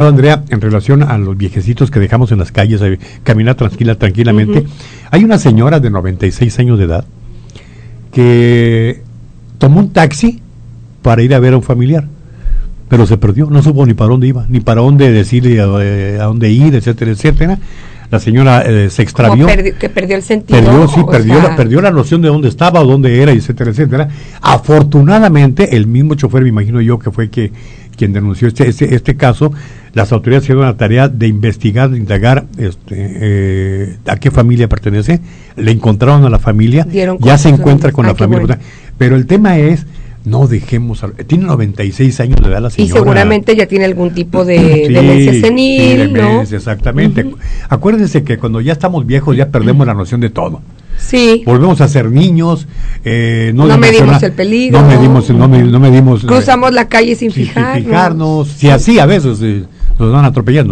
Andrea, en relación a los viejecitos que dejamos en las calles, caminar tranquilamente. Hay una señora de 96 años de edad que tomó un taxi para ir a ver a un familiar, pero se perdió, no supo ni para dónde iba, ni para dónde decirle a dónde ir, etcétera. La señora se extravió. Perdió el sentido. Perdió la noción de dónde estaba o dónde era, etcétera. Afortunadamente, el mismo chofer, me imagino yo, que fue quien denunció este caso, las autoridades hicieron la tarea de investigar, de indagar a qué familia pertenece, le encontraron a la familia, ya se encuentra con la familia. Bueno. Pero el tema es, no dejemos, tiene 96 años de edad la señora. Y seguramente ya tiene algún tipo de demencia senil, ¿no? Exactamente. Acuérdense que cuando ya estamos viejos ya perdemos la noción de todo. Sí. Volvemos a ser niños, no medimos el peligro. No medimos. Cruzamos la calle sin fijarnos. Si así a veces nos van atropellando.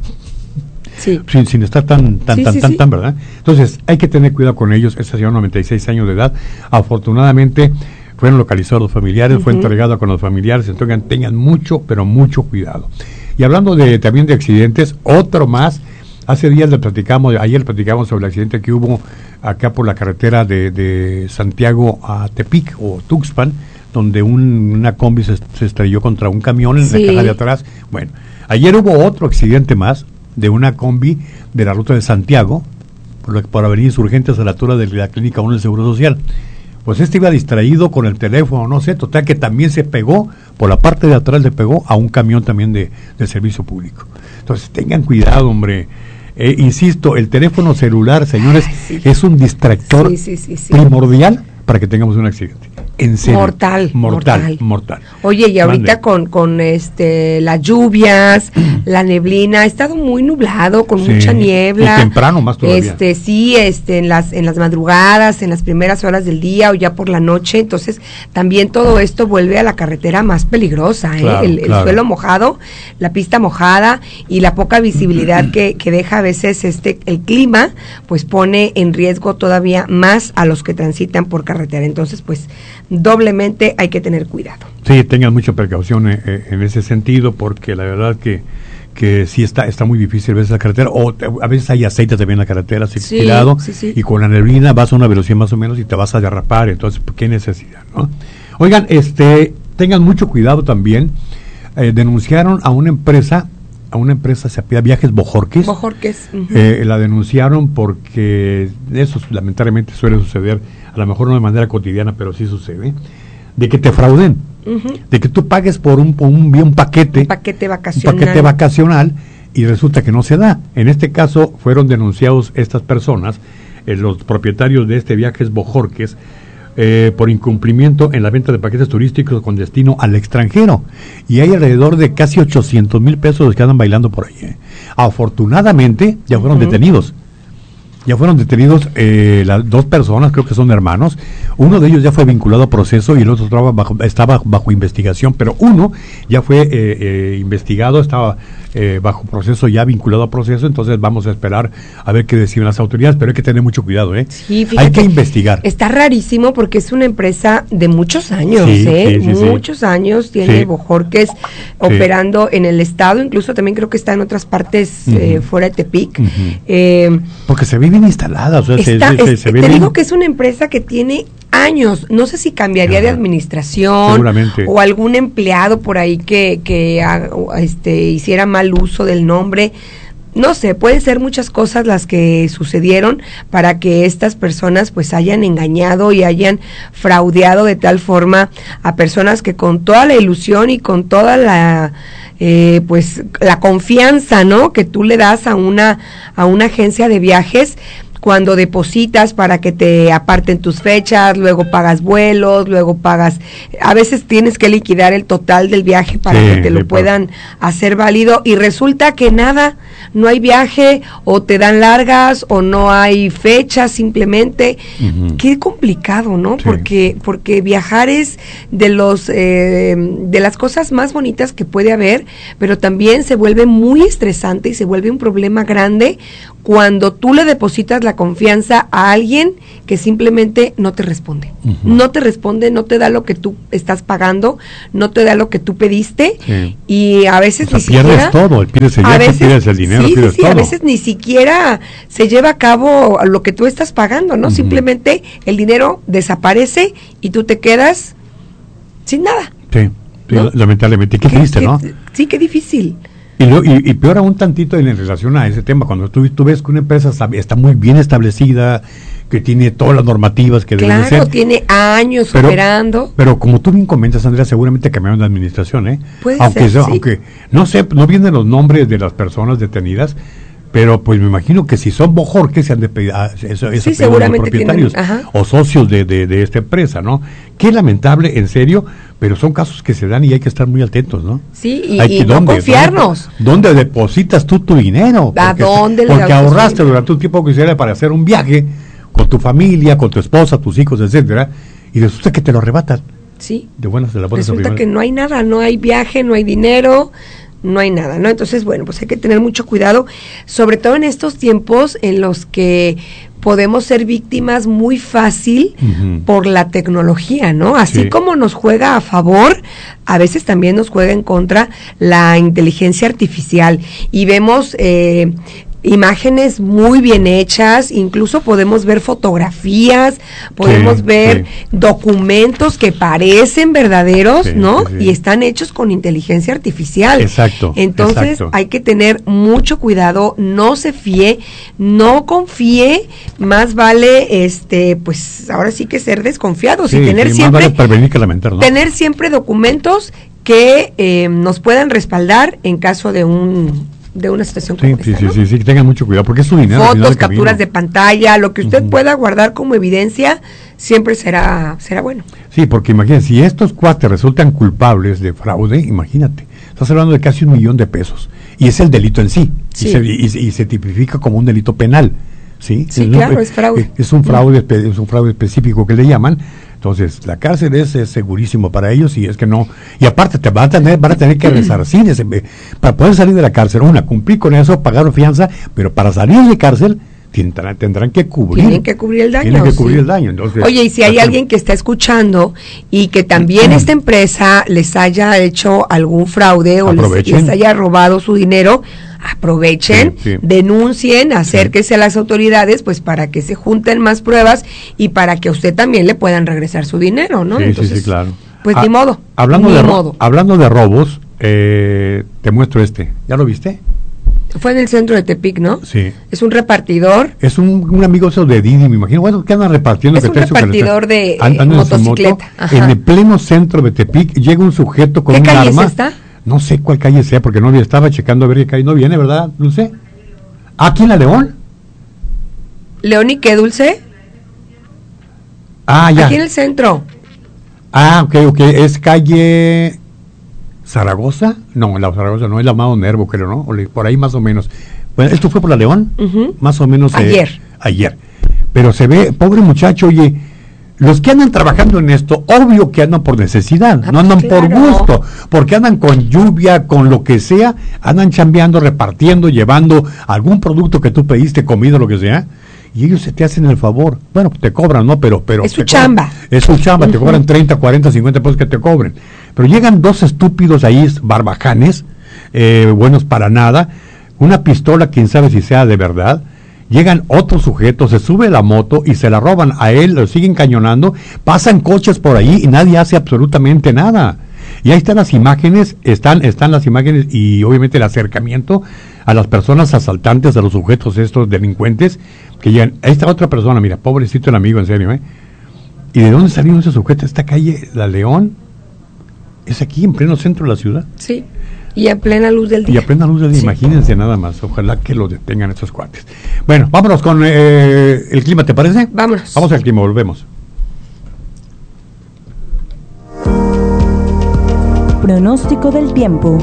Sí. Sin estar tan, ¿verdad? Entonces, hay que tener cuidado con ellos. Esa señora, 96 años de edad, afortunadamente fueron localizados los familiares, fue entregado con los familiares, entonces tengan mucho, pero mucho cuidado. Y hablando también de accidentes, otro más, ayer platicamos sobre el accidente que hubo acá por la carretera de Santiago a Tepic o Tuxpan, donde una combi se estrelló contra un camión en la caja de atrás. Bueno, ayer hubo otro accidente más de una combi de la ruta de Santiago, por Avenida Insurgentes a la altura de la Clínica 1 del Seguro Social. Pues iba distraído con el teléfono, no sé, total que también se pegó, por la parte de atrás le pegó a un camión también del servicio público. Entonces tengan cuidado, hombre. Insisto, el teléfono celular, señores, es un distractor primordial para que tengamos un accidente. En serio. Mortal. Oye, y ahorita con las lluvias, la neblina, ha estado muy nublado, con mucha niebla. Y temprano más todavía. En las madrugadas, en las primeras horas del día o ya por la noche, entonces también todo esto vuelve a la carretera más peligrosa, el suelo mojado, la pista mojada y la poca visibilidad que deja a veces el clima, pues pone en riesgo todavía más a los que transitan por carretera. Entonces, pues doblemente hay que tener cuidado. Sí, tengan mucha precaución en ese sentido, porque la verdad que sí está muy difícil a veces la carretera, o a veces hay aceite también en la carretera, tirado, y con la neblina vas a una velocidad más o menos y te vas a derrapar, entonces qué necesidad, ¿no? Oigan, tengan mucho cuidado también. Denunciaron a una empresa se apellida Viajes Bojorquez. La denunciaron porque eso lamentablemente suele suceder, a lo mejor no de manera cotidiana, pero sí sucede, de que te frauden, de que tú pagues por un paquete vacacional y resulta que no se da. En este caso fueron denunciados estas personas, los propietarios de Viajes Bojorquez, por incumplimiento en la venta de paquetes turísticos con destino al extranjero, y hay alrededor de casi 800,000 pesos que andan bailando por ahí. Afortunadamente ya fueron detenidos. Las dos personas, creo que son hermanos. Uno de ellos ya fue vinculado a proceso y el otro estaba bajo investigación, pero uno ya fue investigado, estaba bajo proceso, ya vinculado a proceso. Entonces vamos a esperar a ver qué deciden las autoridades, pero hay que tener mucho cuidado, Sí, fíjate, hay que investigar. Está rarísimo porque es una empresa de muchos años, muchos años tiene Bojorquez operando en el estado, incluso también creo que está en otras partes fuera de Tepic. Porque se ve bien instalada, o sea, se ve te bien. Digo que es una empresa que tiene años, no sé si cambiaría de administración o algún empleado por ahí que hiciera mal uso del nombre. No sé, pueden ser muchas cosas las que sucedieron para que estas personas pues hayan engañado y hayan fraudeado de tal forma a personas que con toda la ilusión y con toda la pues la confianza, ¿no?, que tú le das a una agencia de viajes, cuando depositas para que te aparten tus fechas, luego pagas vuelos, luego pagas, a veces tienes que liquidar el total del viaje para que te lo puedan hacer válido, y resulta que nada, no hay viaje, o te dan largas, o no hay fechas simplemente. Qué complicado, ¿no? Sí. Porque viajar es de las cosas más bonitas que puede haber, pero también se vuelve muy estresante y se vuelve un problema grande cuando tú le depositas la la confianza a alguien que simplemente no te responde. No te responde, no te da lo que tú estás pagando, no te da lo que tú pediste, y a veces ni siquiera... pierdes todo, pierdes el dinero, pierdes todo. A veces ni siquiera se lleva a cabo lo que tú estás pagando, ¿no? Simplemente el dinero desaparece y tú te quedas sin nada. Sí, ¿no? Lamentablemente. Qué triste, ¿no? Sí, qué difícil. Y peor aún tantito en relación a ese tema, cuando tú ves que una empresa está muy bien establecida, que tiene todas las normativas que deben ser. Claro, tiene años operando. Pero como tú bien comentas, Andrea, seguramente cambiaron de administración, ¿eh? Aunque no sé, no vienen los nombres de las personas detenidas, pero pues me imagino que si son Bojorquez se han de pedir seguramente propietarios o socios de esta empresa, ¿no? Qué lamentable, en serio, pero son casos que se dan y hay que estar muy atentos, ¿no? Sí, y no confiarnos. ¿Dónde depositas tú tu dinero? Porque ahorraste durante un tiempo que sea para hacer un viaje con tu familia, con tu esposa, tus hijos, etcétera, y resulta que te lo arrebatan. Sí. Resulta que no hay nada, no hay viaje, no hay dinero, no hay nada, ¿no? Entonces, bueno, pues hay que tener mucho cuidado, sobre todo en estos tiempos en los que podemos ser víctimas muy fácil por la tecnología, ¿no? Así como nos juega a favor, a veces también nos juega en contra la inteligencia artificial, y vemos imágenes muy bien hechas, incluso podemos ver fotografías, podemos ver documentos que parecen verdaderos, ¿no? Y están hechos con inteligencia artificial. Exacto. Entonces hay que tener mucho cuidado, no se fíe, no confíe, más vale pues ahora sí que ser desconfiados y tener siempre más vale prevenir que lamentar, ¿no? Tener siempre documentos que nos puedan respaldar en caso de una situación como esta, ¿no? Sí, que tengan mucho cuidado, porque es su dinero. Fotos, capturas de pantalla, lo que usted pueda guardar como evidencia, siempre será bueno. Sí, porque imagínate, si estos cuates resultan culpables de fraude, imagínate, estás hablando de casi $1 millón, y es el delito en sí. Y se tipifica como un delito penal, ¿sí? Claro, es fraude. Es un fraude específico que le llaman. Entonces, la cárcel es segurísimo para ellos, y es que no, y aparte van a tener que resarcir para poder salir de la cárcel, cumplir con eso, pagar fianza, pero para salir de cárcel tendrán que cubrir. Tienen que cubrir el daño. Entonces, oye, y si hay alguien que está escuchando y que también esta empresa les haya hecho algún fraude o les haya robado su dinero, aprovechen, denuncien, acérquese a las autoridades, pues para que se junten más pruebas y para que a usted también le puedan regresar su dinero, ¿no? Entonces, sí, claro. Pues ni modo. Hablando de robos, te muestro ¿ya lo viste? Fue en el centro de Tepic, ¿no? Sí. Es un repartidor. Es un amigo de Didi, me imagino. Bueno, que andan repartiendo. Es un repartidor de motocicleta. En el pleno centro de Tepic llega un sujeto con un arma. ¿Qué calle es esta? No sé cuál calle sea, porque no estaba checando a ver qué calle no viene, ¿verdad, Dulce? ¿Aquí en la León? ¿León y qué, Dulce? Ya. Aquí en el centro. Ok. ¿Es calle Zaragoza? No, la Zaragoza no, es la Amado Nervo, creo, ¿no? Por ahí más o menos. Bueno, ¿esto fue por la León? Más o menos. Ayer. Pero se ve, pobre muchacho, oye, los que andan trabajando en esto, obvio que andan por necesidad, no andan por gusto, porque andan con lluvia, con lo que sea, andan chambeando, repartiendo, llevando algún producto que tú pediste, comida, lo que sea, y ellos se te hacen el favor. Bueno, te cobran, ¿no? Pero es su chamba. Es su chamba, te cobran 30, 40, 50 pesos que te cobren. Pero llegan dos estúpidos ahí, barbajanes, buenos para nada, una pistola, quién sabe si sea de verdad. Llegan otros sujetos, se sube la moto y se la roban a él, lo siguen cañonando, pasan coches por ahí y nadie hace absolutamente nada. Y ahí están las imágenes, están las imágenes y obviamente el acercamiento a las personas asaltantes, a los sujetos estos delincuentes, que llegan. Ahí está otra persona, mira, pobrecito el amigo, en serio, ¿Y de dónde salieron esos sujetos? Esta calle, La León, es aquí en pleno centro de la ciudad. Sí. Y a plena luz del día. Imagínense nada más. Ojalá que lo detengan estos cuates. Bueno, vámonos con el clima, ¿te parece? Vámonos. Vamos al clima, volvemos. Pronóstico del tiempo.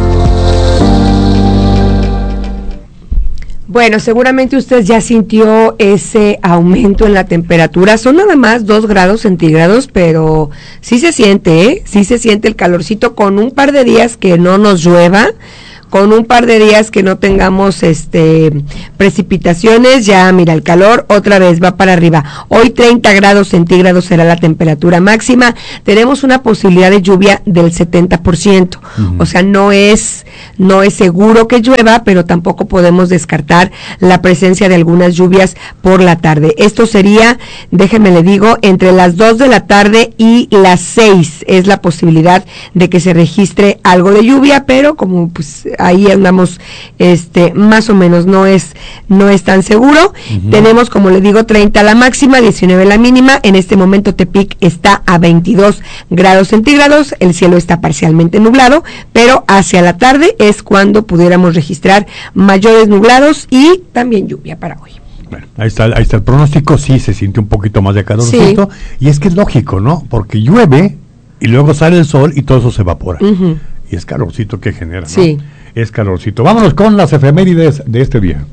Bueno, seguramente usted ya sintió ese aumento en la temperatura. Son nada más 2 grados centígrados, pero sí se siente, Sí se siente el calorcito con un par de días que no nos llueva, con un par de días que no tengamos precipitaciones, ya mira, el calor otra vez va para arriba. Hoy 30 grados centígrados será la temperatura máxima. Tenemos una posibilidad de lluvia del 70%. O sea, no es seguro que llueva, pero tampoco podemos descartar la presencia de algunas lluvias por la tarde. Esto sería, déjeme le digo, entre las 2 de la tarde y las 6 es la posibilidad de que se registre algo de lluvia, pero como pues ahí andamos más o menos, no es tan seguro. Tenemos, como le digo, 30 la máxima, 19 la mínima. En este momento Tepic está a 22 grados centígrados, el cielo está parcialmente nublado, pero hacia la tarde es cuando pudiéramos registrar mayores nublados y también lluvia para hoy. Bueno, ahí está el pronóstico. Sí, se siente un poquito más de calorcito, y es que es lógico, ¿no? Porque llueve y luego sale el sol y todo eso se evapora. Y es calorcito que genera, ¿no? Sí. Es calorcito. Vámonos con las efemérides de este día.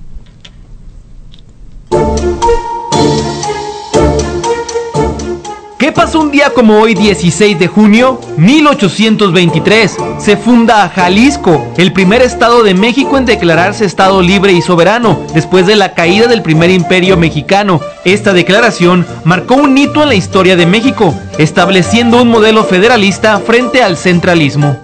¿Qué pasó un día como hoy, 16 de junio? 1823. Se funda Jalisco, el primer estado de México en declararse estado libre y soberano, después de la caída del primer imperio mexicano. Esta declaración marcó un hito en la historia de México, estableciendo un modelo federalista frente al centralismo.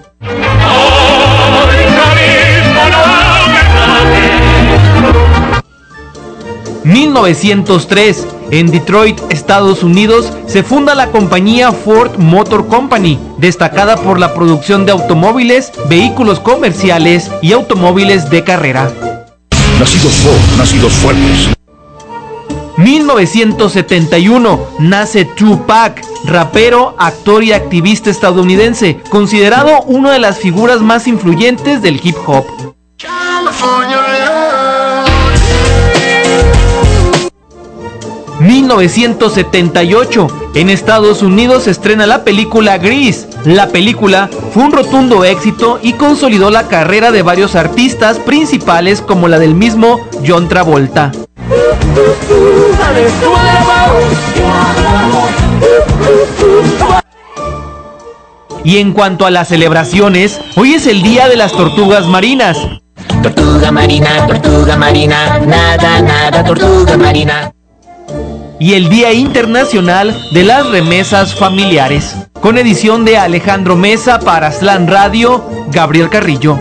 1903. En Detroit, Estados Unidos, se funda la compañía Ford Motor Company, destacada por la producción de automóviles, vehículos comerciales y automóviles de carrera. Nacidos Ford, nacidos fuertes. 1971. Nace Tupac, rapero, actor y activista estadounidense, considerado una de las figuras más influyentes del hip hop. 1978. En Estados Unidos se estrena la película Grease. La película fue un rotundo éxito y consolidó la carrera de varios artistas principales, como la del mismo John Travolta. Y en cuanto a las celebraciones, hoy es el Día de las Tortugas Marinas. Tortuga marina, nada, nada, tortuga marina. Y el Día Internacional de las Remesas Familiares. Con edición de Alejandro Mesa para Slam Radio, Gabriel Carrillo.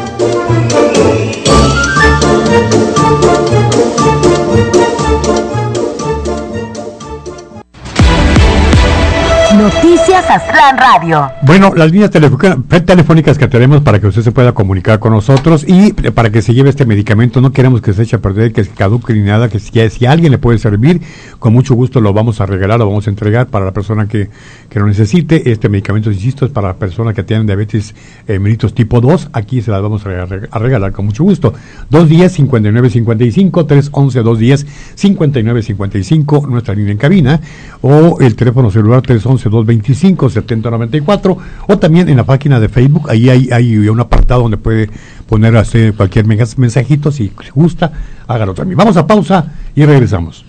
Noticias Slam Radio. Bueno, las líneas telefónicas que tenemos para que usted se pueda comunicar con nosotros y para que se lleve este medicamento. No queremos que se eche a perder, que se caduque ni nada, que si a alguien le puede servir, con mucho gusto lo vamos a regalar, lo vamos a entregar para la persona que lo necesite. Este medicamento, insisto, es para las personas que tienen diabetes mellitus tipo 2. Aquí se las vamos a regalar con mucho gusto. 210-5955, 311-210-5955, nuestra línea en cabina, o el teléfono celular 311-225-7094, o también en la página de Facebook. Ahí hay un apartado donde puede poner cualquier mensajito. Si gusta, hágalo también. Vamos a pausa y regresamos.